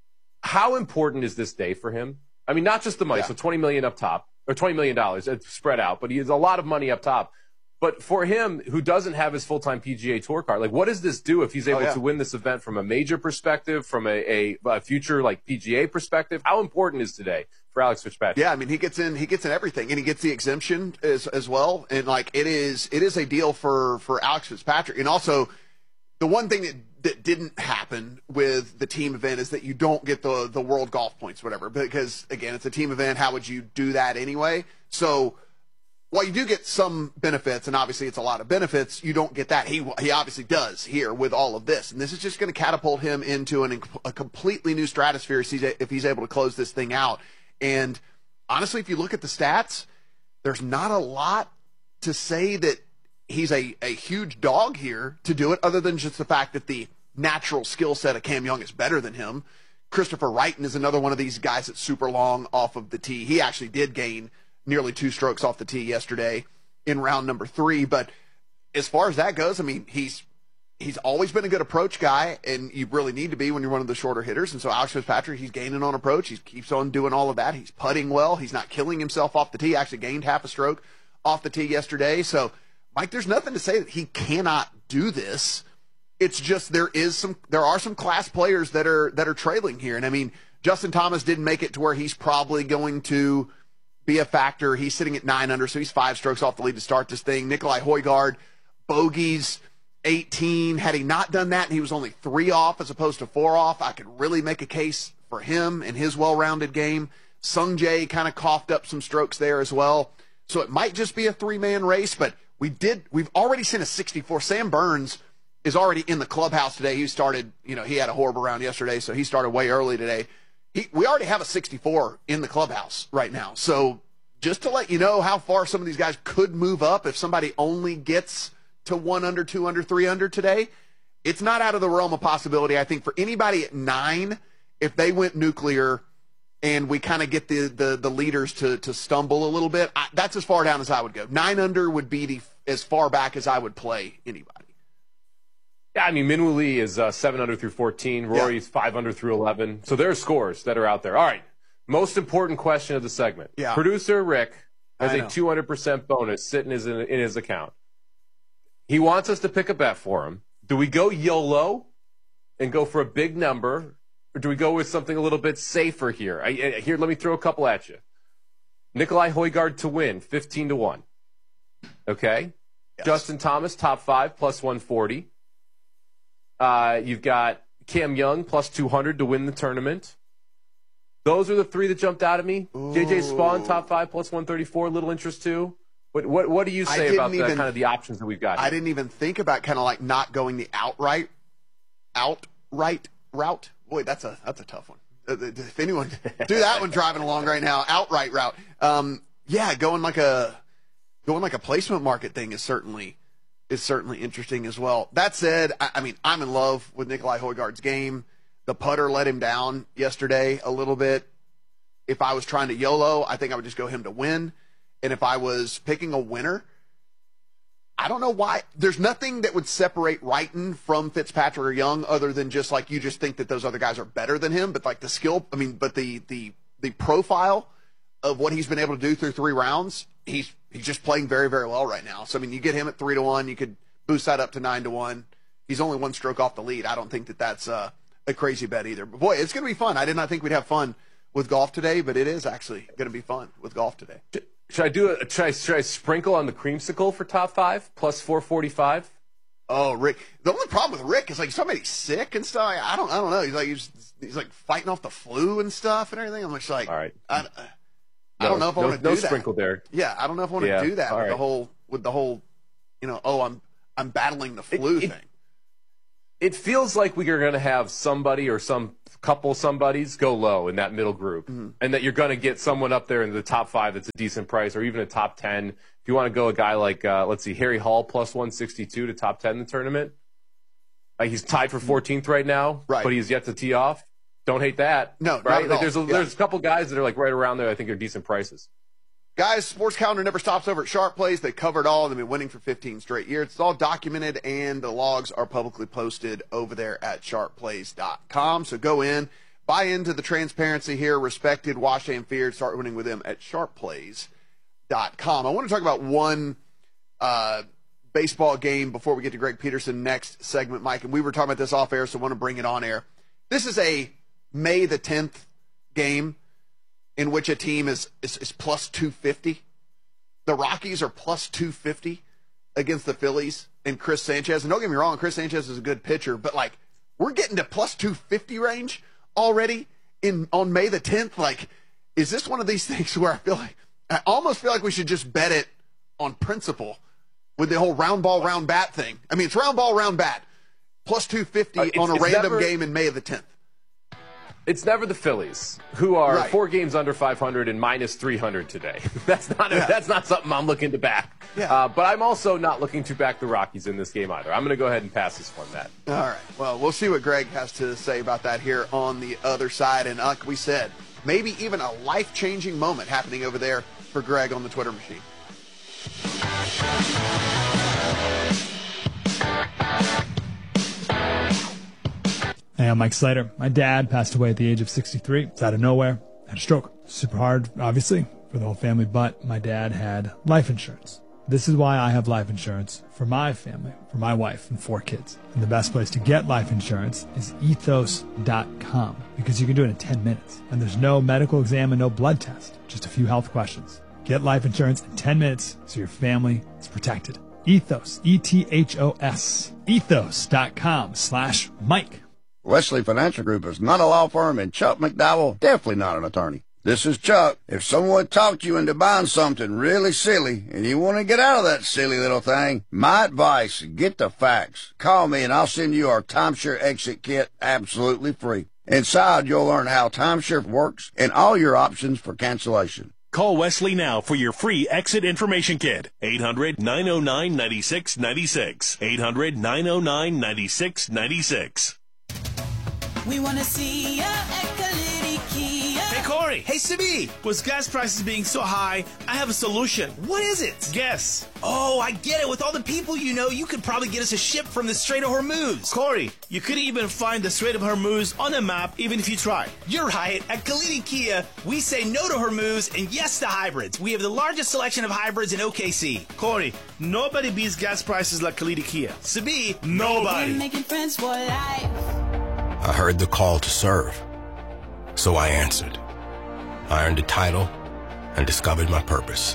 How important is this day for him? I mean, not just the money, yeah. so twenty million dollars up top, or twenty million dollars spread out, but he has a lot of money up top. But for him, who doesn't have his full-time P G A Tour card, like, what does this do if he's able oh, yeah. to win this event from a major perspective, from a, a, a future, like, P G A perspective? How important is today for Alex Fitzpatrick? Yeah, I mean, he gets in he gets in everything, and he gets the exemption as as well. And, like, it is it is a deal for, for Alex Fitzpatrick. And also, the one thing that, that didn't happen with the team event is that you don't get the, the world golf points, whatever. Because, again, it's a team event. How would you do that anyway? So, while you do get some benefits, and obviously it's a lot of benefits, you don't get that. He he obviously does here with all of this. And this is just going to catapult him into an, a completely new stratosphere if he's, if he's able to close this thing out. And honestly, if you look at the stats, there's not a lot to say that he's a, a huge dog here to do it, other than just the fact that the natural skill set of Cam Young is better than him. Christopher Wrighton is another one of these guys that's super long off of the tee. He actually did gain nearly two strokes off the tee yesterday in round number three. But as far as that goes, I mean, he's he's always been a good approach guy, and you really need to be when you're one of the shorter hitters. And so Alex Fitzpatrick, he's gaining on approach. He keeps on doing all of that. He's putting well. He's not killing himself off the tee. Actually gained half a stroke off the tee yesterday. So, Mike, there's nothing to say that he cannot do this. It's just there is some there are some class players that are that are trailing here. And I mean, Justin Thomas didn't make it to where he's probably going to be a factor. He's sitting at nine under, so he's five strokes off the lead to start this thing. Nikolai Højgaard, bogeys eighteen. Had he not done that and he was only three off as opposed to four off, I could really make a case for him and his well-rounded game. Sung Jae kind of coughed up some strokes there as well. So it might just be a three-man race, but we did, we've already seen a sixty-four. Sam Burns is already in the clubhouse today. He started, you know, he had a horrible round yesterday, so he started way early today. He, we already have a sixty-four in the clubhouse right now. So just to let you know how far some of these guys could move up if somebody only gets to one under, two under, three under today, it's not out of the realm of possibility. I think for anybody at nine, if they went nuclear and we kind of get the, the, the leaders to, to stumble a little bit, I, that's as far down as I would go. Nine under would be the, as far back as I would play anybody. Yeah, I mean, Minwoo Lee is uh, seven under through fourteen. Rory's yeah. five under through eleven. So there are scores that are out there. All right, most important question of the segment. Yeah. Producer Rick has a two hundred percent bonus sitting in his, in his account. He wants us to pick a bet for him. Do we go YOLO and go for a big number, or do we go with something a little bit safer here? I, I, here, let me throw a couple at you. Nikolai Højgaard to win, fifteen to one. Okay? Yes. Justin Thomas, top five, plus one forty. Uh, you've got Cam Young, plus two hundred to win the tournament. Those are the three that jumped out at me. Ooh. J J Spawn, top five, plus one thirty-four. Little interest, too. What, what, what do you say about the, even, kind of the options that we've got here? I didn't even think about kind of like not going the outright, outright route. Boy, that's a that's a tough one. If anyone do that one driving along right now, outright route. Um, yeah, going like a going like a placement market thing is certainly is certainly interesting as well. That said, I, I mean, I'm in love with Nikolai Højgaard's game. The putter let him down yesterday a little bit. If I was trying to YOLO, I think I would just go him to win. And if I was picking a winner, I don't know why. There's nothing that would separate Wrighton from Fitzpatrick or Young other than just like you just think that those other guys are better than him. But like the skill, I mean, but the the the profile of what he's been able to do through three rounds, he's he's just playing very, very well right now. So, I mean, you get him at three to one, you could boost that up to nine to one. He's only one stroke off the lead. I don't think that that's uh, a crazy bet either. But, boy, it's going to be fun. I did not think we'd have fun with golf today, but it is actually going to be fun with golf today. Should I do a, should I, should I sprinkle on the creamsicle for top five, plus four forty-five? Oh, Rick. The only problem with Rick is like somebody's sick and stuff. I don't, I don't know. He's like, he's, he's like fighting off the flu and stuff and everything. I'm just like, all right. I, I don't no, know if I no, want to no do that. sprinkle there. Yeah, I don't know if I want to yeah, do that with right. the whole, with the whole, you know, oh, I'm, I'm battling the flu it, thing. It, it feels like we are going to have somebody or some couple somebodies go low in that middle group, mm-hmm. and that you're going to get someone up there in the top five that's a decent price, or even a top ten. If you want to go a guy like, uh, let's see, Harry Hall plus one sixty-two to top ten in the tournament. Uh, he's tied for fourteenth right now, right. but he's yet to tee off. Don't hate that. No, right? Not Like there's a, yeah. there's a couple guys that are like right around there. I think are decent prices. Guys, Sports Calendar never stops over at Sharp Plays. They cover it all. They've been winning for fifteen straight years. It's all documented, and the logs are publicly posted over there at sharp plays dot com. So go in, buy into the transparency here. Respected, washed and feared. Start winning with them at sharp plays dot com. I want to talk about one uh, baseball game before we get to Greg Peterson next segment, Mike. And we were talking about this off air, so I want to bring it on air. This is a May the tenth game in which a team is, is, is plus two fifty. The Rockies are plus two fifty against the Phillies and Chris Sanchez. And don't get me wrong, Chris Sanchez is a good pitcher, but like we're getting to plus two fifty range already in on May the tenth. Like, is this one of these things where I feel like I almost feel like we should just bet it on principle with the whole round ball, round bat thing? I mean, it's round ball, round bat. Plus two fifty uh, on a random never, game in May of the tenth. It's never the Phillies, who are right. four games under five hundred and minus three hundred today. That's not yeah. that's not something I'm looking to back. Yeah. Uh, but I'm also not looking to back the Rockies in this game either. I'm going to go ahead and pass this one, Matt. All right. Well, we'll see what Greg has to say about that here on the other side. And like we said, maybe even a life-changing moment happening over there for Greg on the Twitter machine. Hey, I'm Mike Slater. My dad passed away at the age of sixty-three. It's out of nowhere. Had a stroke. Super hard, obviously, for the whole family, but my dad had life insurance. This is why I have life insurance for my family, for my wife and four kids. And the best place to get life insurance is ethos dot com, because you can do it in ten minutes. And there's no medical exam and no blood test, just a few health questions. Get life insurance in ten minutes so your family is protected. Ethos, E T H O S, ethos dot com slash Mike. Wesley Financial Group is not a law firm, and Chuck McDowell definitely not an attorney. This is Chuck. If someone talked you into buying something really silly and you want to get out of that silly little thing, my advice, get the facts. Call me and I'll send you our timeshare exit kit absolutely free. Inside, you'll learn how timeshare works and all your options for cancellation. Call Wesley now for your free exit information kit. eight hundred, nine oh nine, nine six nine six. eight hundred, nine oh nine, nine six nine six. We want to see ya at Kalidi Kia. Hey, Corey. Hey, Sibi. With gas prices being so high, I have a solution. What is it? Guess. Oh, I get it. With all the people you know, you could probably get us a ship from the Strait of Hormuz. Corey, you couldn't even find the Strait of Hormuz on a map, even if you tried. You're right. At Kalidi Kia, we say no to Hormuz and yes to hybrids. We have the largest selection of hybrids in O K C. Corey, nobody beats gas prices like Kalidi Kia. Sibi, nobody. We're making friends for life. I heard the call to serve, so I answered. I earned a title and discovered my purpose.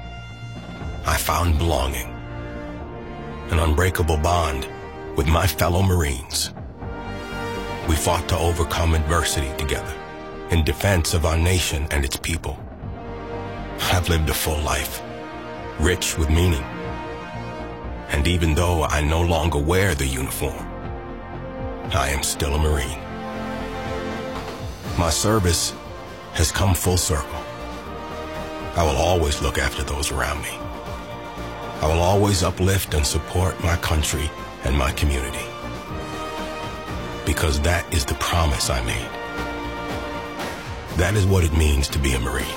I found belonging, an unbreakable bond with my fellow Marines. We fought to overcome adversity together in defense of our nation and its people. I've lived a full life, rich with meaning. And even though I no longer wear the uniform, I am still a Marine. My service has come full circle. I will always look after those around me. I will always uplift and support my country and my community. Because that is the promise I made. That is what it means to be a Marine.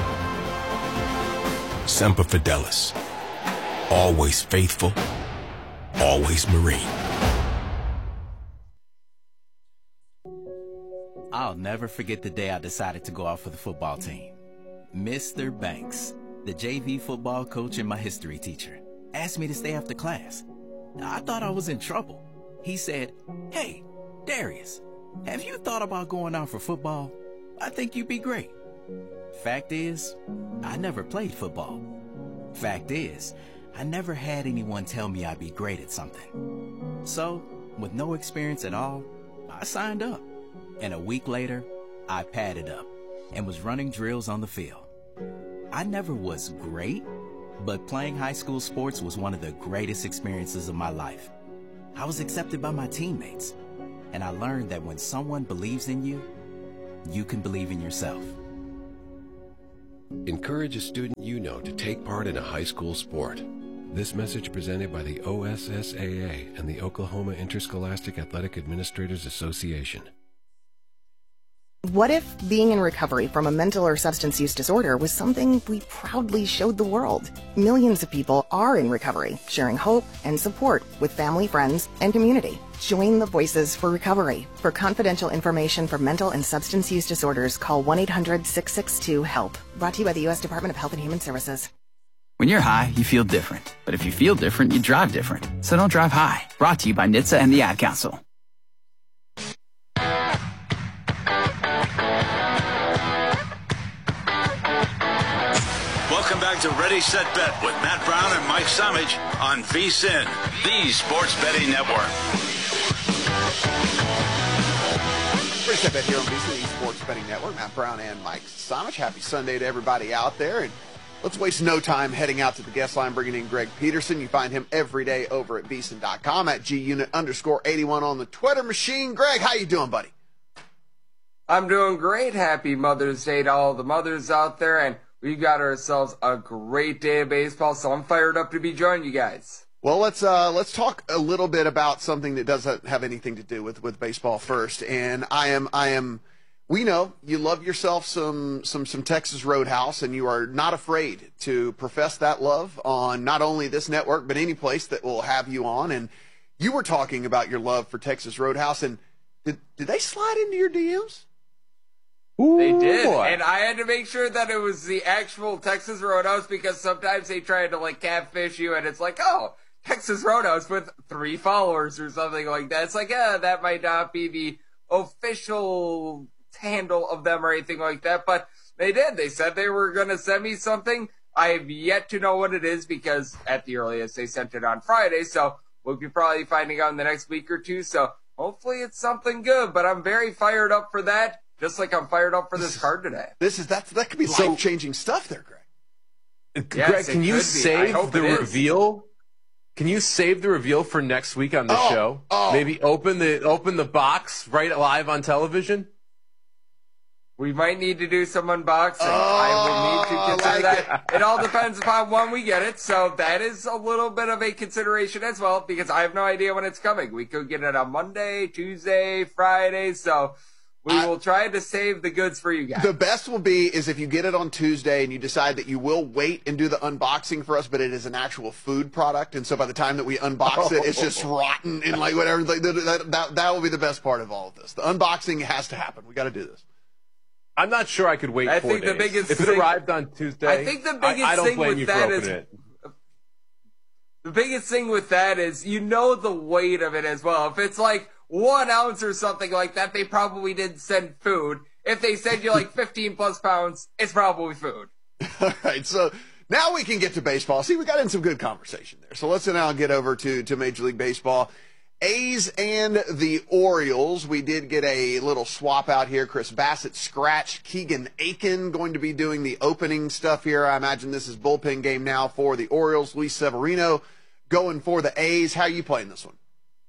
Semper Fidelis. Always faithful, always Marine. I'll never forget the day I decided to go out for the football team. Mister Banks, the J V football coach and my history teacher, asked me to stay after class. I thought I was in trouble. He said, "Hey, Darius, have you thought about going out for football? I think you'd be great." Fact is, I never played football. Fact is, I never had anyone tell me I'd be great at something. So, with no experience at all, I signed up. And a week later, I padded up and was running drills on the field. I never was great, but playing high school sports was one of the greatest experiences of my life. I was accepted by my teammates, and I learned that when someone believes in you, you can believe in yourself. Encourage a student you know to take part in a high school sport. This message presented by the O S S A A and the Oklahoma Interscholastic Athletic Administrators Association. What if being in recovery from a mental or substance use disorder was something we proudly showed the world? Millions of people are in recovery, sharing hope and support with family, friends, and community. Join the Voices for Recovery. For confidential information for mental and substance use disorders, call one eight hundred six six two HELP. Brought to you by the U S Department of Health and Human Services. When you're high, you feel different. But if you feel different, you drive different. So don't drive high. Brought to you by N H T S A and the Ad Council. Welcome back to Ready, Set, Bet with Matt Brown and Mike Somich on V S I N, the Sports Betting Network. Ready, Set, Bet here on V S I N, the Sports Betting Network. Matt Brown and Mike Somich. Happy Sunday to everybody out there. And let's waste no time heading out to the guest line, bringing in Greg Peterson. You find him every day over at V S I N dot com, at G-Unit underscore eighty-one on the Twitter machine. Greg, how you doing, buddy? I'm doing great. Happy Mother's Day to all the mothers out there. And we've got ourselves a great day of baseball, so I'm fired up to be joining you guys. Well, let's uh, let's talk a little bit about something that doesn't have anything to do with, with baseball first. And I am I am we know you love yourself some some some Texas Roadhouse, and you are not afraid to profess that love on not only this network but any place that will have you on. And you were talking about your love for Texas Roadhouse, and did did they slide into your D Ms? Ooh, they did, and I had to make sure that it was the actual Texas Roadhouse, because sometimes they try to like catfish you, and it's like, oh, Texas Roadhouse with three followers or something like that. It's like, yeah, that might not be the official handle of them or anything like that, but they did. They said they were going to send me something. I have yet to know what it is, because at the earliest they sent it on Friday, so we'll be probably finding out in the next week or two. So hopefully it's something good, but I'm very fired up for that. Just like I'm fired up for this, this card today. This is that's that could be so, life-changing stuff there, Greg. Yes, Greg, can you save the reveal? Can you save the reveal for next week on the oh, show? Oh. Maybe open the open the box right live on television. We might need to do some unboxing. Oh, I would need to consider like that. It. it all depends upon when we get it, so that is a little bit of a consideration as well, because I have no idea when it's coming. We could get it on Monday, Tuesday, Friday, so we will try to save the goods for you guys. The best will be is if you get it on Tuesday and you decide that you will wait and do the unboxing for us, but it is an actual food product, and so by the time that we unbox oh. it, it's just rotten and like whatever. That, that, that will be the best part of all of this. The unboxing has to happen. We got to do this. I'm not sure I could wait I four think days. the biggest if thing, it arrived on Tuesday, I think the biggest I, I don't thing blame with you that for is it. the biggest thing with that is you know the weight of it as well. If it's like one ounce or something like that, they probably didn't send food. If they send you like fifteen plus pounds, it's probably food. All right, so now we can get to baseball. See, we got in some good conversation there. So let's now get over to, to Major League Baseball. A's and the Orioles. We did get a little swap out here. Chris Bassett scratched. Keegan Aiken going to be doing the opening stuff here. I imagine this is bullpen game now for the Orioles. Luis Severino going for the A's. How are you playing this one?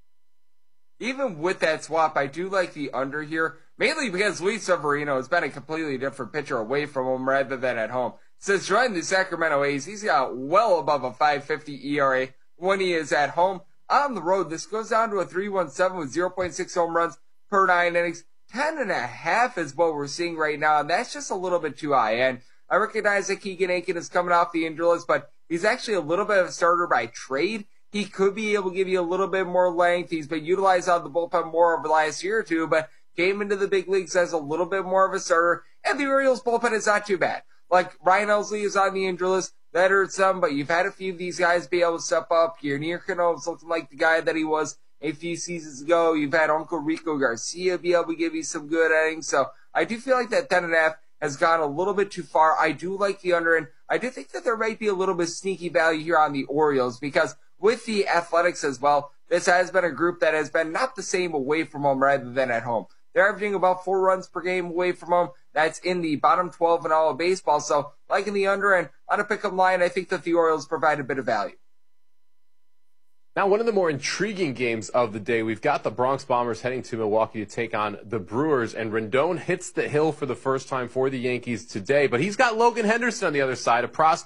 Even with that swap, I do like the under here, mainly because Luis Severino has been a completely different pitcher away from him rather than at home. Since joining the Sacramento A's, he's got well above a five fifty E R A when he is at home. On the road, this goes down to a three point one seven with zero point six home runs per nine innings. ten and a half is what we're seeing right now, and that's just a little bit too high. And I recognize that Keegan Aiken is coming off the injury list, but he's actually a little bit of a starter by trade. He could be able to give you a little bit more length. He's been utilized on the bullpen more over the last year or two, but came into the big leagues as a little bit more of a starter. And the Orioles bullpen is not too bad. Like, Ryan Helsley is on the injury list. That hurts some, but you've had a few of these guys be able to step up. Yernier Cano is looking like the guy that he was a few seasons ago. You've had Uncle Rico Garcia be able to give you some good innings. So I do feel like that ten and a half has gone a little bit too far. I do like the under, and I do think that there might be a little bit of sneaky value here on the Orioles because with the Athletics as well, this has been a group that has been not the same away from home rather than at home. They're averaging about four runs per game away from home. That's in the bottom twelve in all of baseball. So, like in the under and on a pick-up line, I think that the Orioles provide a bit of value. Now, one of the more intriguing games of the day, we've got the Bronx Bombers heading to Milwaukee to take on the Brewers, and Rendon hits the hill for the first time for the Yankees today. But he's got Logan Henderson on the other side, a prospect